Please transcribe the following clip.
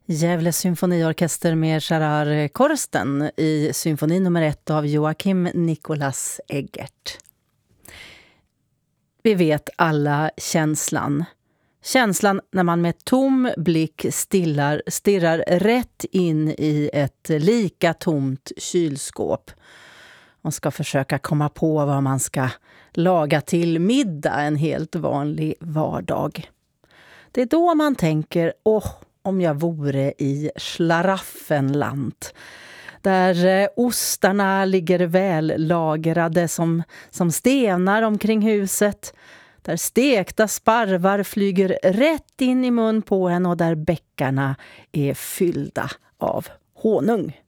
Gävle symfoniorkester med Gerard Korsten i symfoni nummer 1 av Joakim Nicolas Eggert. Vi vet alla känslan. Känslan när man med tom blick stirrar rätt in i ett lika tomt kylskåp. Man ska försöka komma på vad man ska laga till middag en helt vanlig vardag. Det är då man tänker, om jag vore i Schlaraffenland. Där ostarna ligger väl lagrade som stenar omkring huset. Där stekta sparvar flyger rätt in i mun på en och där bäckarna är fyllda av honung.